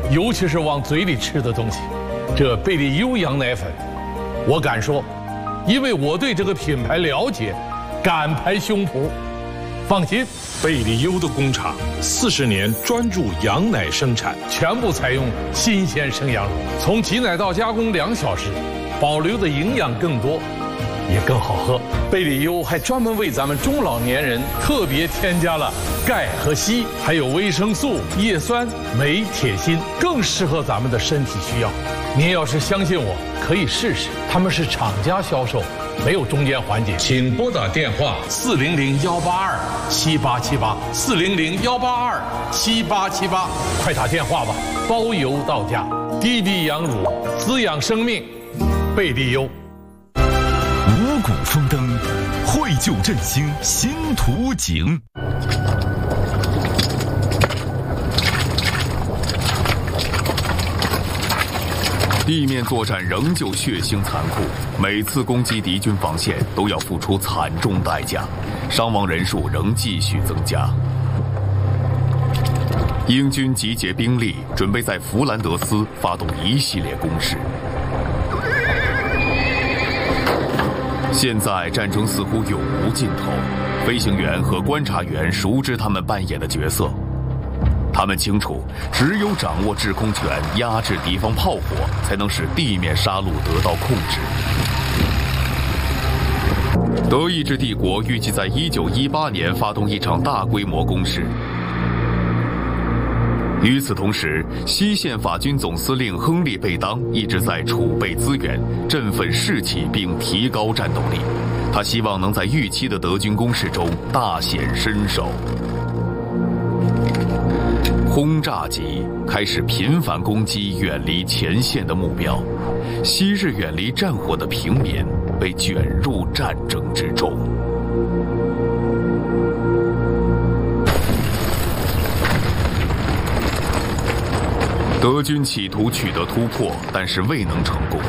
尤其是往嘴里吃的东西。这贝利优羊奶粉，我敢说，因为我对这个品牌了解，敢拍胸脯。放心， 贝利优的工厂40年专注羊奶生产， 全部采用新鲜生羊乳，从挤奶到加工2小时，保留的营养更多，也更好喝。贝利优还专门为咱们中老年人特别添加了钙和硒，还有维生素、叶酸、镁、铁、锌，更适合咱们的身体需要。您要是相信我，可以试试，他们是厂家销售，没有中间环节。请拨打电话400-182-7878，400-182-7878，快打电话吧，包邮到家。低比羊乳，滋养生命，贝利优。 五谷丰登，绘就振兴新图景。 地面作战仍旧血腥残酷，每次攻击敌军防线都要付出惨重代价，伤亡人数仍继续增加。英军集结兵力，准备在弗兰德斯发动一系列攻势。现在战争似乎永无尽头，飞行员和观察员熟知他们扮演的角色。他们清楚，只有掌握制空权，压制敌方炮火，才能使地面杀戮得到控制。德意志帝国预计在1918年发动一场大规模攻势。与此同时，西线法军总司令亨利·贝当一直在储备资源，振奋士气并提高战斗力。他希望能在预期的德军攻势中大显身手。轰炸机开始频繁攻击远离前线的目标，昔日远离战火的平民被卷入战争之中。德军企图取得突破，但是未能成功。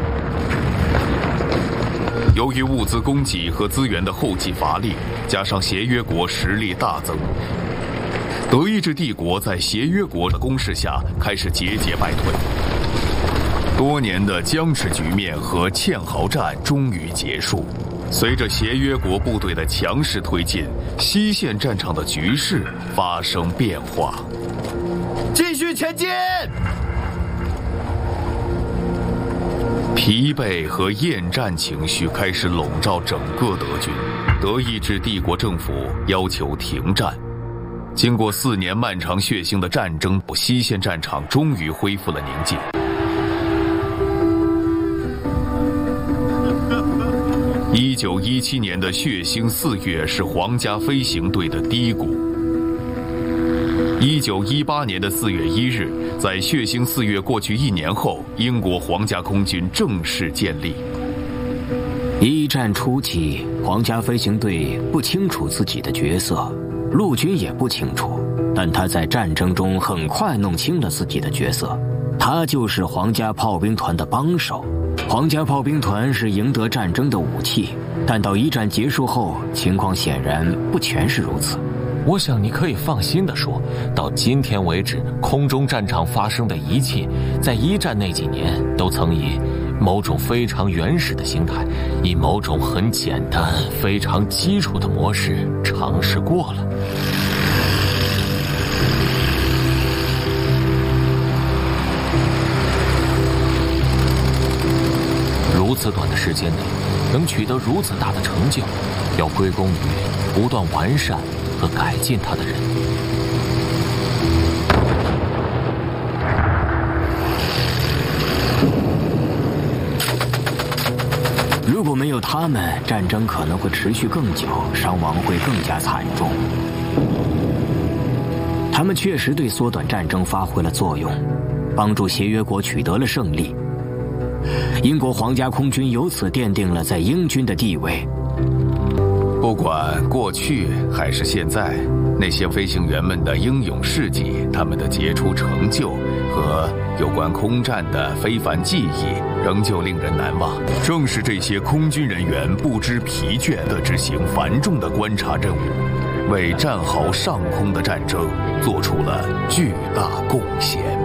由于物资供给和资源的后继乏力，加上协约国实力大增，德意志帝国在协约国的攻势下开始节节败退。多年的僵持局面和堑壕战终于结束。随着协约国部队的强势推进，西线战场的局势发生变化。 继续前进！ 疲惫和厌战情绪开始笼罩整个德军，德意志帝国政府要求停战。经过4年漫长血腥的战争，西线战场终于恢复了宁静。1917年的血腥4月是皇家飞行队的低谷。1918年的4月1日，在血腥4月过去1年后，英国皇家空军正式建立。 一战初期，皇家飞行队不清楚自己的角色，陆军也不清楚，但他在战争中很快弄清了自己的角色，他就是皇家炮兵团的帮手。皇家炮兵团是赢得战争的武器，但到一战结束后，情况显然不全是如此。 我想你可以放心地说，到今天为止，空中战场发生的一切，在一战那几年都曾以某种非常原始的形态，以某种很简单、非常基础的模式尝试过了。如此短的时间内，能取得如此大的成就，要归功于不断完善和改进他的人。 如果没有他们，战争可能会持续更久，伤亡会更加惨重。他们确实对缩短战争发挥了作用，帮助协约国取得了胜利。英国皇家空军由此奠定了在英军的地位。 不管过去还是现在，那些飞行员们的英勇事迹，他们的杰出成就和有关空战的非凡记忆，仍旧令人难忘。正是这些空军人员不知疲倦地执行繁重的观察任务，为战壕上空的战争做出了巨大贡献。